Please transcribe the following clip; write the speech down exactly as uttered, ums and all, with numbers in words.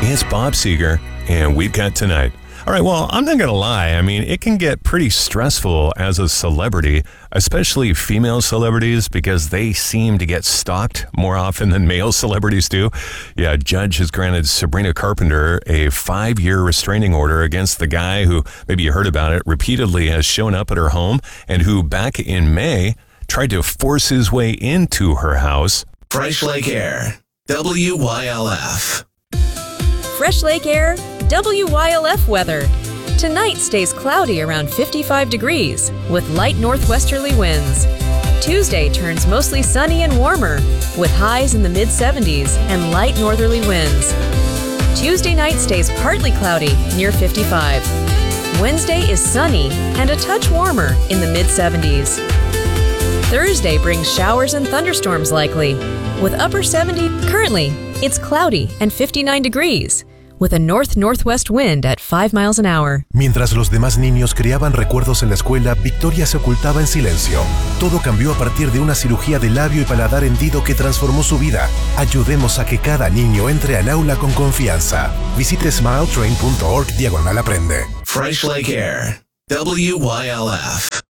It's Bob Seger, and we've got tonight. All right, well, I'm not going to lie. I mean, it can get pretty stressful as a celebrity, especially female celebrities, because they seem to get stalked more often than male celebrities do. Yeah, a judge has granted Sabrina Carpenter a five-year restraining order against the guy who, maybe you heard about it, repeatedly has shown up at her home and who back in May tried to force his way into her house. Fresh Lake Air, W Y L F. Fresh Lake Air, W Y L F weather. Tonight stays cloudy around fifty-five degrees with light northwesterly winds. Tuesday turns mostly sunny and warmer with highs in the mid seventies and light northerly winds. Tuesday night stays partly cloudy near fifty-five. Wednesday is sunny and a touch warmer in the mid seventies. Thursday brings showers and thunderstorms likely with upper seventy. Currently, it's cloudy and fifty-nine degrees. With a north-northwest wind at five miles an hour. Mientras los demás niños creaban recuerdos en la escuela, Victoria se ocultaba en silencio. Todo cambió a partir de una cirugía de labio y paladar hendido que transformó su vida. Ayudemos a que cada niño entre al aula con confianza. Visite smiletrain punto org diagonal aprende. Fresh Lake Air, W Y L F.